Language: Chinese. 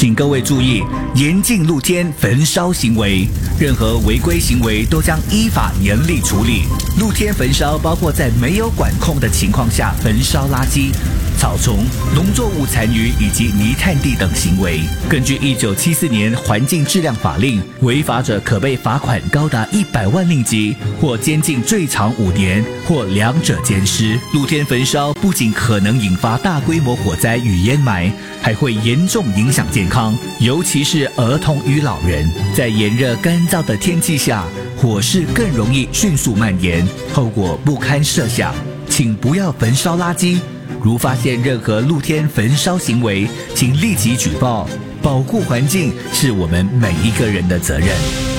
请各位注意，严禁露天焚烧行为，任何违规行为都将依法严厉处理。露天焚烧包括在没有管控的情况下焚烧垃圾、草丛、农作物残余以及泥炭地等行为。根据1974年环境质量法令，违法者可被罚款高达100万令吉，或监禁最长5年，或两者兼施。露天焚烧不仅可能引发大规模火灾与烟霾，还会严重影响健康，尤其是儿童与老人。在炎热干燥的天气下，火势更容易迅速蔓延，后果不堪设想。请不要焚烧垃圾，如发现任何露天焚烧行为，请立即举报。保护环境是我们每一个人的责任。